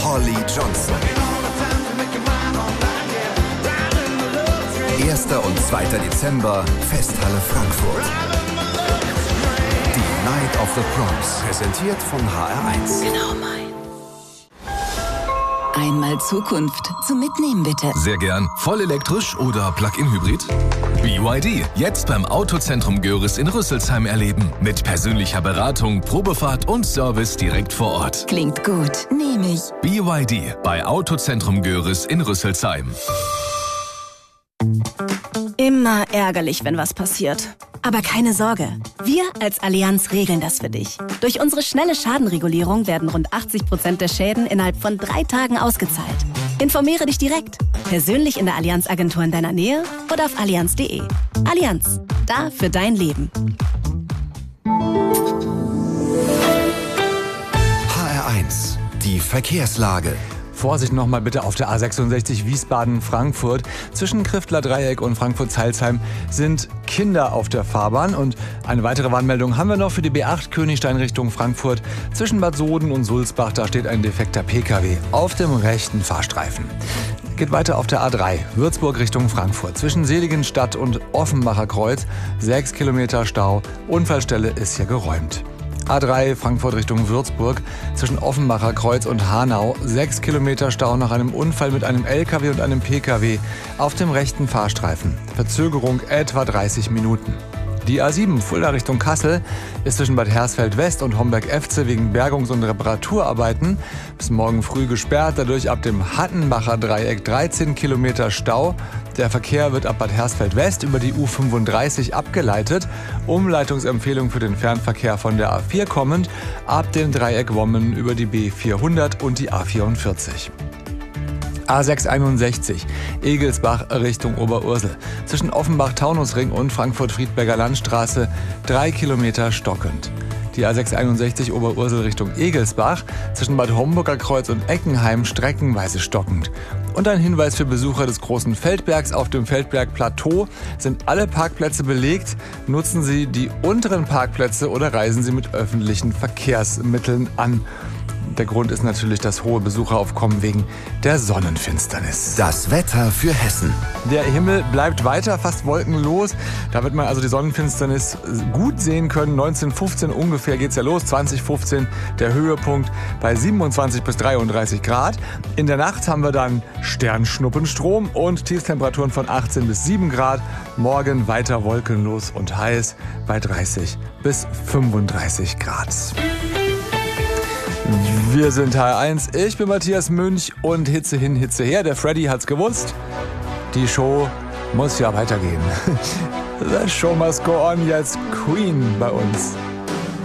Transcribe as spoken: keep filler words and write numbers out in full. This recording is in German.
Holly Johnson. erster und zweiter Dezember, Festhalle Frankfurt. Die Night of the Proms, präsentiert von H R eins. Genau mein. Einmal Zukunft zum Mitnehmen, bitte. Sehr gern. Voll elektrisch oder Plug-in-Hybrid? B Y D. Jetzt beim Autozentrum Görres in Rüsselsheim erleben. Mit persönlicher Beratung, Probefahrt und Service direkt vor Ort. Klingt gut. Nehme ich. B Y D bei Autozentrum Görres in Rüsselsheim. Immer ärgerlich, wenn was passiert. Aber keine Sorge, wir als Allianz regeln das für dich. Durch unsere schnelle Schadenregulierung werden rund achtzig Prozent der Schäden innerhalb von drei Tagen ausgezahlt. Informiere dich direkt, persönlich in der Allianz-Agentur in deiner Nähe oder auf allianz punkt de. Allianz, da für dein Leben. H R eins, die Verkehrslage. Vorsicht nochmal bitte auf der A sechsundsechzig Wiesbaden-Frankfurt. Zwischen Kriftler Dreieck und Frankfurt-Zeilsheim sind Kinder auf der Fahrbahn. Und eine weitere Warnmeldung haben wir noch für die B acht Königstein Richtung Frankfurt. Zwischen Bad Soden und Sulzbach, da steht ein defekter P K W auf dem rechten Fahrstreifen. Geht weiter auf der A drei, Würzburg Richtung Frankfurt. Zwischen Seligenstadt und Offenbacher Kreuz, sechs Kilometer Stau. Unfallstelle ist hier geräumt. A drei Frankfurt Richtung Würzburg, zwischen Offenbacher Kreuz und Hanau, sechs Kilometer Stau nach einem Unfall mit einem L K W und einem P K W auf dem rechten Fahrstreifen. Verzögerung etwa dreißig Minuten. Die A sieben Fulda Richtung Kassel ist zwischen Bad Hersfeld West und Homberg-Efze wegen Bergungs- und Reparaturarbeiten bis morgen früh gesperrt, dadurch ab dem Hattenbacher Dreieck dreizehn Kilometer Stau. Der Verkehr wird ab Bad Hersfeld West über die U fünfunddreißig abgeleitet. Umleitungsempfehlung für den Fernverkehr von der A vier kommend ab dem Dreieck Wommen über die B vierhundert und die A vierundvierzig. A sechshunderteinundsechzig, Egelsbach Richtung Oberursel. Zwischen Offenbach-Taunusring und Frankfurt-Friedberger Landstraße drei Kilometer stockend. Die A sechshunderteinundsechzig Oberursel Richtung Egelsbach, zwischen Bad Homburger Kreuz und Eckenheim streckenweise stockend. Und ein Hinweis für Besucher des Großen Feldbergs: Auf dem Feldberg-Plateau sind alle Parkplätze belegt. Nutzen Sie die unteren Parkplätze oder reisen Sie mit öffentlichen Verkehrsmitteln an. Der Grund ist natürlich das hohe Besucheraufkommen wegen der Sonnenfinsternis. Das Wetter für Hessen. Der Himmel bleibt weiter fast wolkenlos. Da wird man also die Sonnenfinsternis gut sehen können. neunzehn Uhr fünfzehn ungefähr geht's ja los. zwanzig Uhr fünfzehn der Höhepunkt bei siebenundzwanzig bis dreiunddreißig Grad. In der Nacht haben wir dann Sternschnuppenstrom und Tiefstemperaturen von achtzehn bis sieben Grad. Morgen weiter wolkenlos und heiß bei dreißig bis fünfunddreißig Grad. Wir sind H R eins, ich bin Matthias Münch und Hitze hin, Hitze her. Der Freddy hat's gewusst. Die Show muss ja weitergehen. The show must go on, jetzt Queen bei uns.